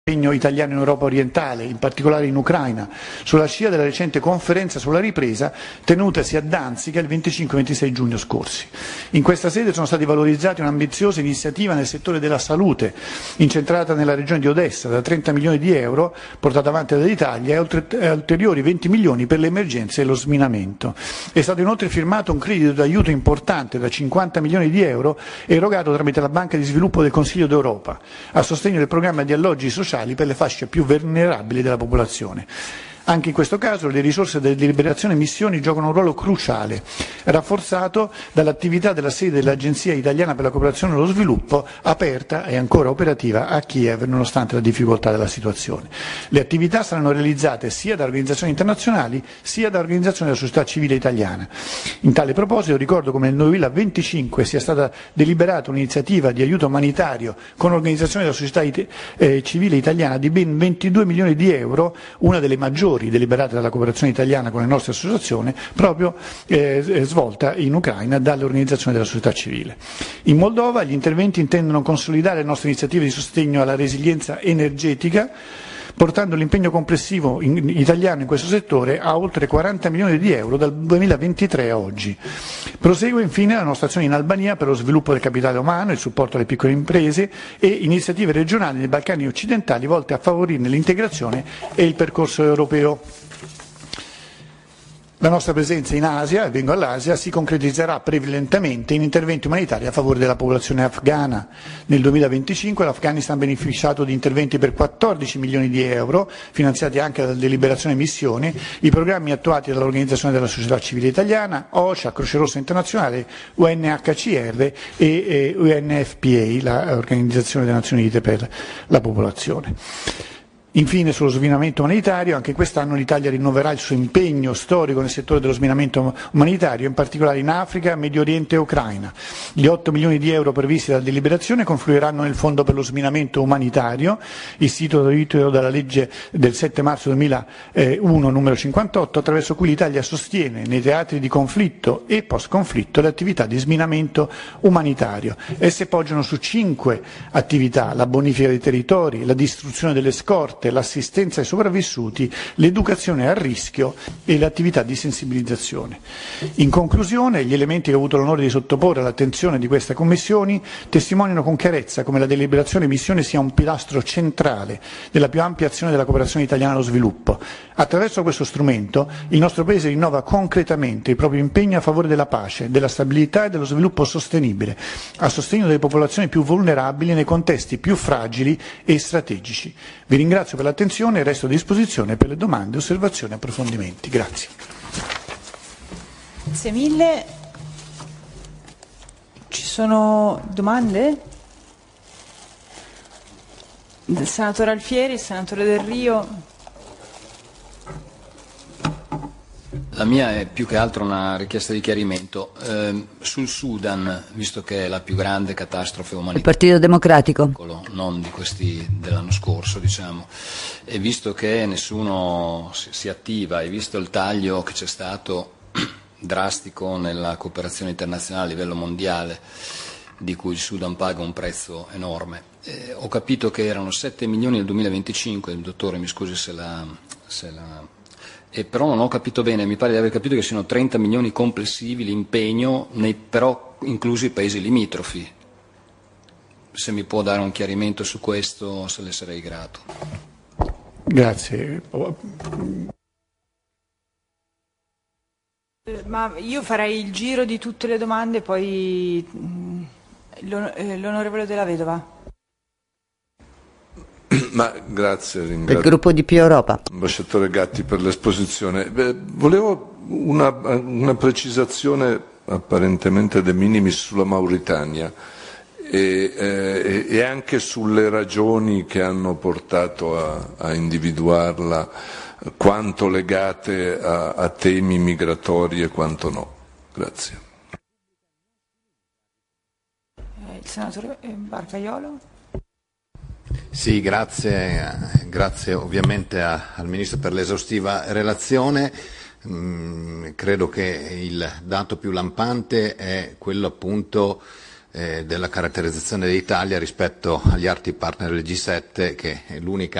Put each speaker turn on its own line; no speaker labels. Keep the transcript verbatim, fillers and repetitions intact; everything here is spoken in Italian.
L'impegno italiano in Europa orientale, in particolare in Ucraina, sulla scia della recente conferenza sulla ripresa tenutasi a Danzica il venticinque ventisei giugno scorsi. In questa sede sono stati valorizzati un'ambiziosa iniziativa nel settore della salute, incentrata nella regione di Odessa, da trenta milioni di euro portata avanti dall'Italia e oltre, e ulteriori venti milioni per le emergenze e lo sminamento. È stato inoltre firmato un credito d'aiuto importante da cinquanta milioni di euro erogato tramite la Banca di Sviluppo del Consiglio d'Europa a sostegno del programma di alloggi sociali per le fasce più vulnerabili della popolazione. Anche in questo caso le risorse delle deliberazioni missioni giocano un ruolo cruciale, rafforzato dall'attività della sede dell'Agenzia Italiana per la Cooperazione e lo Sviluppo, aperta e ancora operativa a Kiev nonostante la difficoltà della situazione. Le attività saranno realizzate sia da organizzazioni internazionali sia da organizzazioni della società civile italiana. In tale proposito ricordo come nel duemilaventicinque sia stata deliberata un'iniziativa di aiuto umanitario con organizzazioni della società it- eh, civile italiana di ben ventidue milioni di euro, una delle maggiori deliberate dalla cooperazione italiana con le nostre associazioni, proprio eh, svolta in Ucraina dalle organizzazioni della società civile. In Moldova gli interventi intendono consolidare le nostre iniziative di sostegno alla resilienza energetica, portando l'impegno complessivo in, italiano in questo settore a oltre quaranta milioni di euro dal duemilaventitré a oggi. Prosegue infine la nostra azione in Albania per lo sviluppo del capitale umano, il supporto alle piccole imprese e iniziative regionali nei Balcani occidentali volte a favorirne l'integrazione e il percorso europeo. La nostra presenza in Asia, e vengo all'Asia, si concretizzerà prevalentemente in interventi umanitari a favore della popolazione afghana. Nel duemilaventicinque l'Afghanistan ha beneficiato di interventi per quattordici milioni di euro, finanziati anche dalla deliberazione missioni, i programmi attuati dall'Organizzazione della Società Civile Italiana, O C H A, Croce Rossa Internazionale, U N H C R e eh, U N F P A, l'Organizzazione delle Nazioni Unite per la Popolazione. Infine sullo sminamento umanitario, anche quest'anno l'Italia rinnoverà il suo impegno storico nel settore dello sminamento umanitario, in particolare in Africa, Medio Oriente e Ucraina. Gli otto milioni di euro previsti dalla deliberazione confluiranno nel Fondo per lo sminamento umanitario, istituito dalla legge del sette marzo duemilauno numero cinquantotto, attraverso cui l'Italia sostiene nei teatri di conflitto e post-conflitto le attività di sminamento umanitario. Esse poggiano su cinque attività: la bonifica dei territori, la distruzione delle scorte, l'assistenza ai sopravvissuti, l'educazione al rischio e l'attività di sensibilizzazione. In conclusione, gli elementi che ho avuto l'onore di sottoporre all'attenzione di questa Commissione testimoniano con chiarezza come la deliberazione missione sia un pilastro centrale della più ampia azione della cooperazione italiana allo sviluppo. Attraverso questo strumento il nostro Paese rinnova concretamente il proprio impegno a favore della pace, della stabilità e dello sviluppo sostenibile, a sostegno delle popolazioni più vulnerabili nei contesti più fragili e strategici. Vi ringrazio per l'attenzione e resto a disposizione per le domande, osservazioni e approfondimenti. Grazie.
Grazie mille. Ci sono domande? Del senatore Alfieri, il senatore Del Rio.
La mia è più che altro una richiesta di chiarimento. Eh, sul Sudan, visto che è la più grande catastrofe umanitaria,
il Partito Democratico,
non di questi dell'anno scorso, diciamo, e visto che nessuno si, si attiva e visto il taglio che c'è stato drastico nella cooperazione internazionale a livello mondiale, di cui il Sudan paga un prezzo enorme, eh, ho capito che erano sette milioni nel duemilaventicinque, il dottore mi scusi se la... Se la E però non ho capito bene, mi pare di aver capito che siano trenta milioni complessivi l'impegno, nei, però inclusi i paesi limitrofi. Se mi può dare un chiarimento su questo, se le sarei grato.
Grazie.
Ma io farei il giro di tutte le domande, poi l'onorevole Della Vedova.
Ma grazie, ringrazio
del gruppo di Più Europa.
Ambasciatore Gatti per l'esposizione. Beh, volevo una, una precisazione apparentemente de minimis sulla Mauritania e, eh, e anche sulle ragioni che hanno portato a, a individuarla, quanto legate a, a temi migratori e quanto no. Grazie.
Il senatore Barcaiolo.
Sì, grazie, grazie ovviamente a, al Ministro per l'esaustiva relazione. Mm, credo che il dato più lampante è quello appunto eh, della caratterizzazione dell'Italia rispetto agli altri partner del G sette, che è l'unica